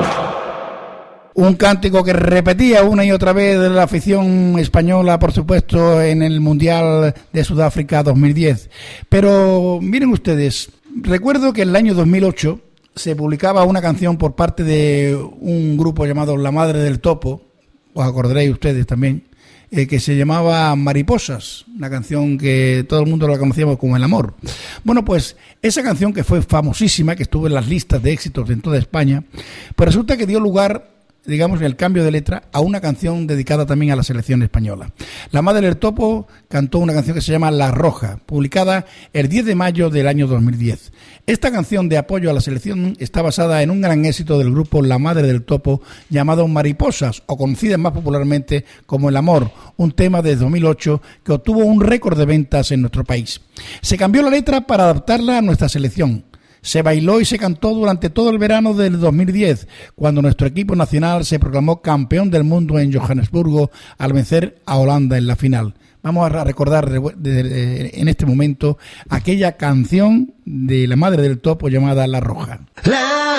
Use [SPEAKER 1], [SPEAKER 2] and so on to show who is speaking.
[SPEAKER 1] Un cántico que repetía una y otra vez la afición española, por supuesto, en el Mundial de Sudáfrica 2010. Pero miren ustedes, recuerdo que en el año 2008 se publicaba una canción por parte de un grupo llamado La Madre del Topo, os acordaréis ustedes también, que se llamaba Mariposas, una canción que todo el mundo la conocíamos como El Amor. Bueno, pues esa canción que fue famosísima, que estuvo en las listas de éxitos en toda España, pues resulta que dio lugar, digamos, en el cambio de letra, a una canción dedicada también a la selección española. La Madre del Topo cantó una canción que se llama La Roja, publicada el 10 de mayo del año 2010. Esta canción de apoyo a la selección está basada en un gran éxito del grupo La Madre del Topo llamado Mariposas, o conocida más popularmente como El Amor, un tema de 2008 que obtuvo un récord de ventas en nuestro país. Se cambió la letra para adaptarla a nuestra selección. Se bailó y se cantó durante todo el verano del 2010, cuando nuestro equipo nacional se proclamó campeón del mundo en Johannesburgo al vencer a Holanda en la final. Vamos a recordar en este momento aquella canción de La Madre del Topo llamada La Roja.